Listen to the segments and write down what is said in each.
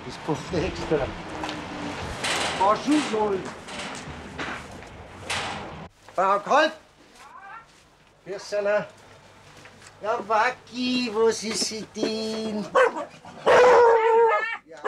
Das kommt extra. War schon so. Frau Kalb? Grüß euch. Ja, Wacki, was ist sie denn? Ja.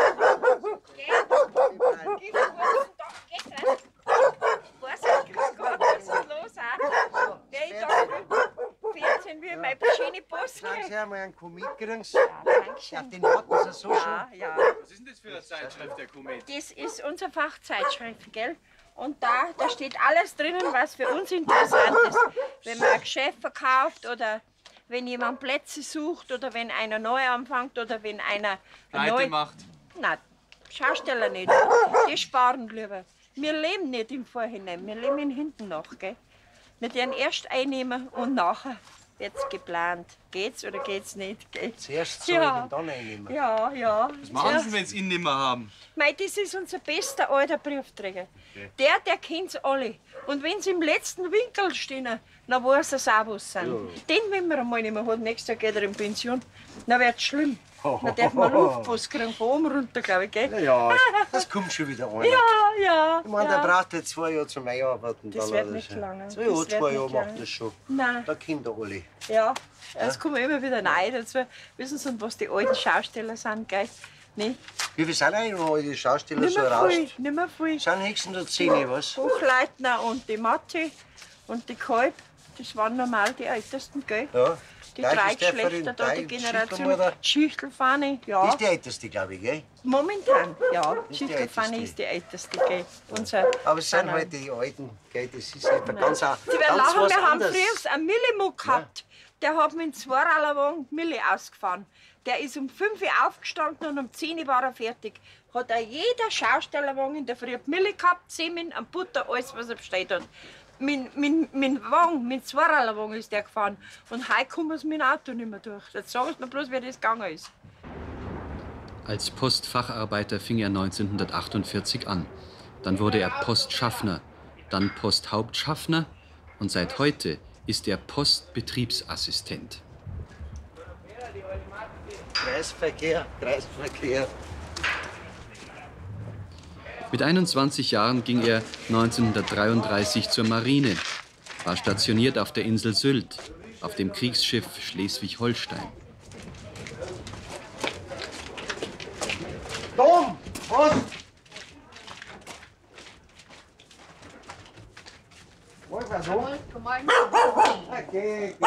Meine schöne Post. Sagen Sie einmal einen Komet kriegen. Ja, danke Ja, schön. den hatten Sie so schon. Ja. Was ist denn das für eine Zeitschrift, der Komet? Das ist unsere Fachzeitschrift, gell? Und da steht alles drinnen, was für uns interessant ist. Wenn man ein Geschäft verkauft oder wenn jemand Plätze sucht oder wenn einer neu anfängt oder wenn einer Pleite macht. Nein, Schausteller nicht. Die sparen lieber. Wir leben nicht im Vorhinein, wir leben hinten nach, gell? Wir werden erst einnehmen und nachher wird's geplant. Geht's oder geht's nicht? Gell? Zuerst zahlen und dann einnehmen. Ja, ja. Was machen Sie, wenn Sie ihn nicht mehr haben? Mei, das ist unser bester alter Briefträger. Okay. Der kennt's alle. Und wenn sie im letzten Winkel stehen, dann weiß er auch, was sie sind. Ja. Den, wenn wir einmal nicht mehr haben, nächstes Jahr geht er in Pension, dann wird's schlimm. Dann darf man Luftpost kriegen von oben runter, glaube ich, gell? Ja, das kommt schon wieder an. Ja. Ich meine, der braucht jetzt 2 Jahre zum Einarbeiten. Das wird nicht lange. 2 Jahre, 2 Jahre macht das schon. Nein. Da kommt er alle. Ja, es kommen immer wieder neu dazu. Wissen Sie, was die alten Schausteller sind, gell? Nee. Wie viel sind eigentlich noch die Schausteller Nicht so mehr raus? viel, nicht mehr viel. Sind höchstens nur 10, was? Hochleitner und die Matti und die Kalb, das waren normal die Ältesten, gell? Ja. Die 3 Geschlechter da, die Generation. Schüchtelfanny, ja. Das ist die älteste, glaube ich, gell? Momentan, ja. die Schüchtelfanny älteste. ist die älteste, gell? Unser Aber es sind halt die Alten, gell? Das ist einfach ganz, Sie werden ganz lachen, was wir haben anderes. früher einen Millimuck gehabt. Der hat mit dem Zweirallerwagen Milli ausgefahren. Der ist um 5 Uhr aufgestanden und um 10 Uhr war er fertig. Hat er jeder Schaustellerwagen in der Früh Milli gehabt, Semmeln, an Butter, alles, was er bestellt hat. Mit Wagen, mit Zweirallerwagen ist der gefahren. Und heute kommen sie mit dem Auto nicht mehr durch. Jetzt sagen Sie mir bloß, wie das gegangen ist. Als Postfacharbeiter fing er 1948 an. Dann wurde er Postschaffner, dann Posthauptschaffner und seit heute ist er Postbetriebsassistent. Kreisverkehr. Mit 21 Jahren ging er 1933 zur Marine, war stationiert auf der Insel Sylt, auf dem Kriegsschiff Schleswig-Holstein. Tom, was? Wollen wir so? Okay.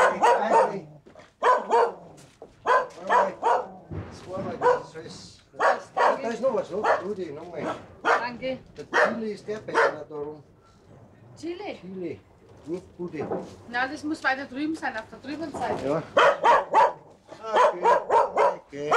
Da ist noch was, Rudi, nochmal. Danke. Der Chile ist der Beiner darum. Chile? Chile, nicht Rudi. Na, das muss weiter drüben sein, auf der drüben Seite. Ja. Okay.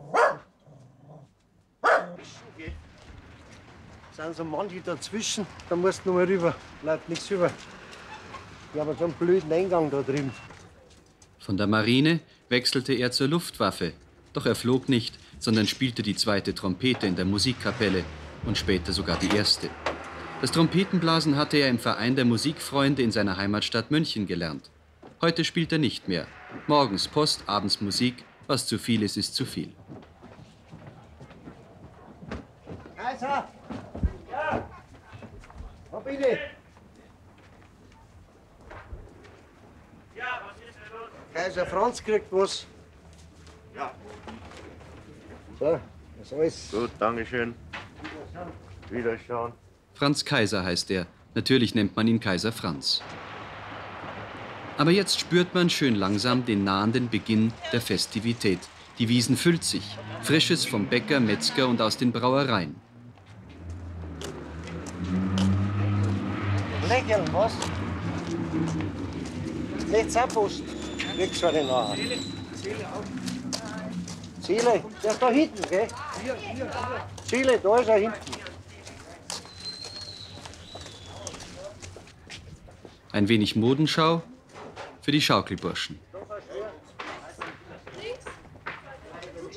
Sind so manche dazwischen, da musst du noch mal rüber. Bleibt nichts über. Ich habe so einen blöden Eingang da drüben. Von der Marine wechselte er zur Luftwaffe. Doch er flog nicht, sondern spielte die 2. Trompete in der Musikkapelle und später sogar die 1. Das Trompetenblasen hatte er im Verein der Musikfreunde in seiner Heimatstadt München gelernt. Heute spielt er nicht mehr. Morgens Post, abends Musik. Was zu viel ist, ist zu viel. Kaiser! Ja! Wo bin ich? Ja, was ist denn los? Kaiser Franz kriegt was. Ja. So, das alles. Gut, dankeschön. Wiederschauen. Franz Kaiser heißt er. Natürlich nennt man ihn Kaiser Franz. Aber jetzt spürt man schön langsam den nahenden Beginn der Festivität. Die Wiesn füllt sich. Frisches vom Bäcker, Metzger und aus den Brauereien. Lächeln, was? Nichts Post. Kriegst du einen nachher. Ziele, der ist da hinten, gell? Ziele, da ist er hinten. Ein wenig Modenschau für die Schaukelburschen.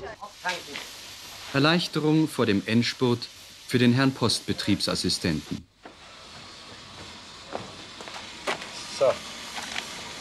Erleichterung vor dem Endspurt für den Herrn Postbetriebsassistenten.